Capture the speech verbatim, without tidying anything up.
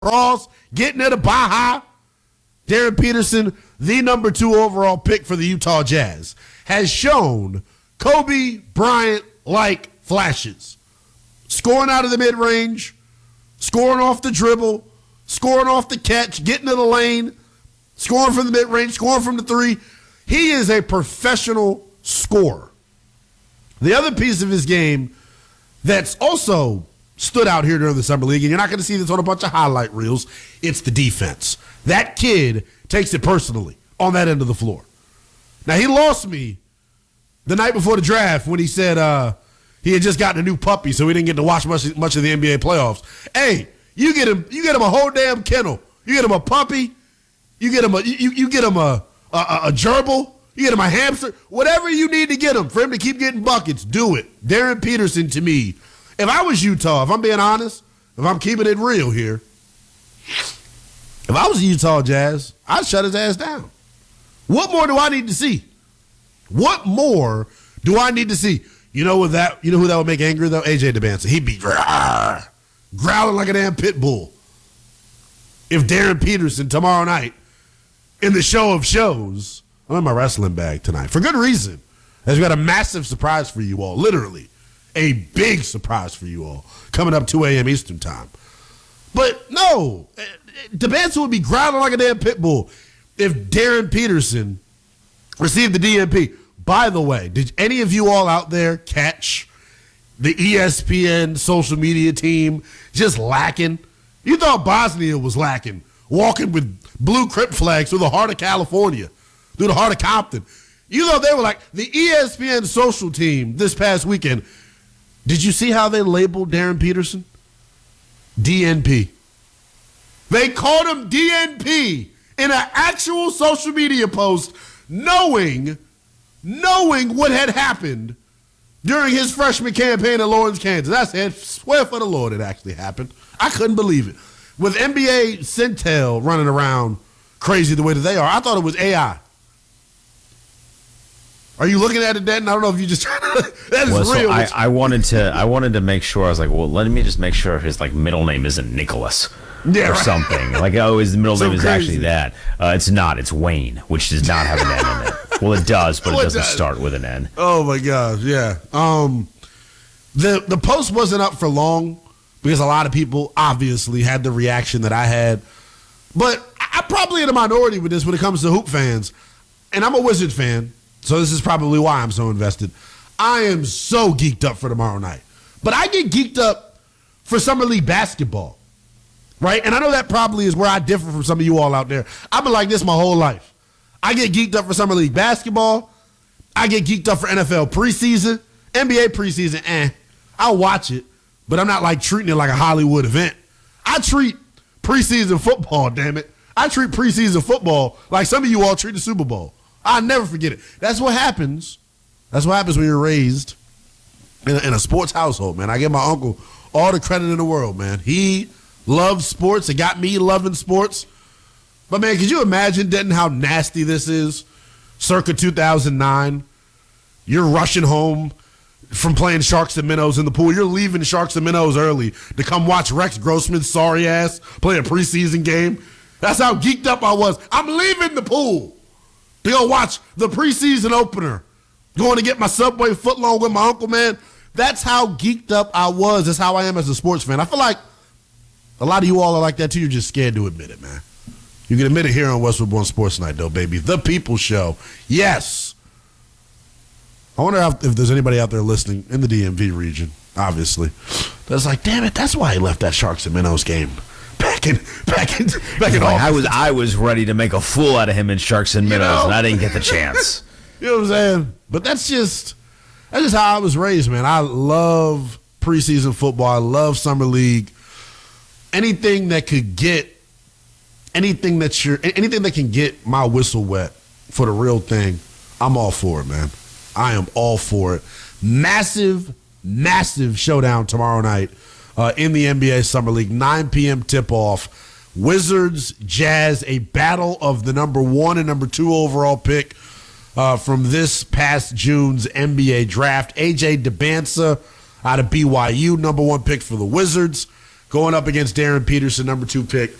Ross, getting to the Baja. Darren Peterson, the number two overall pick for the Utah Jazz, has shown Kobe Bryant-like flashes. Scoring out of the mid-range, scoring off the dribble, scoring off the catch, getting to the lane, scoring from the mid-range, scoring from the three. He is a professional scorer. The other piece of his game that's also stood out here during the summer league, and you're not going to see this on a bunch of highlight reels, it's the defense. That kid takes it personally on that end of the floor. Now, he lost me the night before the draft when he said uh, he had just gotten a new puppy, so he didn't get to watch much, much of the N B A playoffs. Hey, you get him, you get him a whole damn kennel. You get him a puppy. You get him a, you, you get him a, a, a gerbil. You get him a hamster. Whatever you need to get him for him to keep getting buckets, do it. Darren Peterson, to me, if I was Utah, if I'm being honest, if I'm keeping it real here, if I was the Utah Jazz, I'd shut his ass down. What more do I need to see? What more do I need to see? You know what that? You know who that would make angry though? A J DeBanza. He'd be growling like a damn pit bull. If Darren Peterson tomorrow night in the show of shows, I'm in my wrestling bag tonight for good reason. Has got a massive surprise for you all. Literally, a big surprise for you all coming up two a.m. Eastern time. But no, DeBanza would be growling like a damn pit bull if Darren Peterson received the D N P. By the way, did any of you all out there catch the E S P N social media team just lacking? You thought Bosnia was lacking, walking with blue Crip flags through the heart of California, through the heart of Compton. You thought they were like the E S P N social team this past weekend. Did you see how they labeled Darren Peterson? D N P. They called him D N P in an actual social media post, knowing, knowing what had happened during his freshman campaign in Lawrence, Kansas. I said, swear for the Lord it actually happened. I couldn't believe it. With N B A Centel running around crazy the way that they are, I thought it was A I. Are you looking at it, Denton? I don't know if you just that is well, real. So I, I wanted to I wanted to make sure. I was like, well, let me just make sure his like middle name isn't Nicholas yeah, or right. something. Like, oh, his middle So name is crazy. actually that. Uh, it's not. It's Wayne, which does not have an N in it. Well, it does, but Well, it it doesn't does. start with an N. Oh my gosh, yeah. Um, the the post wasn't up for long because a lot of people obviously had the reaction that I had, but I'm probably in a minority with this when it comes to hoop fans, and I'm a Wizard fan. So this is probably why I'm so invested. I am so geeked up for tomorrow night. But I get geeked up for Summer League basketball, right? And I know that probably is where I differ from some of you all out there. I've been like this my whole life. I get geeked up for Summer League basketball. I get geeked up for N F L preseason. N B A preseason, eh. I'll watch it, but I'm not like treating it like a Hollywood event. I treat preseason football, damn it. I treat preseason football like some of you all treat the Super Bowl. I'll never forget it. That's what happens. That's what happens when you're raised in a, in a sports household, man. I give my uncle all the credit in the world, man. He loves sports. It got me loving sports. But, man, could you imagine, Denton, how nasty this is? Circa two thousand nine, you're rushing home from playing Sharks and Minnows in the pool. You're leaving Sharks and Minnows early to come watch Rex Grossman's sorry ass play a preseason game. That's how geeked up I was. I'm leaving the pool to go watch the preseason opener. Going to get my Subway footlong with my uncle, man. That's how geeked up I was. That's how I am as a sports fan. I feel like a lot of you all are like that too. You're just scared to admit it, man. You can admit it here on Westwood Born Sports Night, though, baby. The People Show. Yes. I wonder if there's anybody out there listening in the D M V region, obviously, that's like, damn it, that's why he left that Sharks and Minnows game. Back in, back in, back in. Like, I was, I was ready to make a fool out of him in Sharks and Minnows, know? and I didn't get the chance. You know what I'm saying? But that's just, that's just how I was raised, man. I love preseason football. I love summer league. Anything that could get, anything that you're, anything that can get my whistle wet for the real thing, I'm all for it, man. I am all for it. Massive, massive showdown tomorrow night. Uh, in the N B A Summer League, nine p.m. tip-off. Wizards, Jazz, a battle of the number one and number two overall pick uh, from this past June's N B A draft. A J DeBanza out of B Y U, number one pick for the Wizards, going up against Darren Peterson, number two pick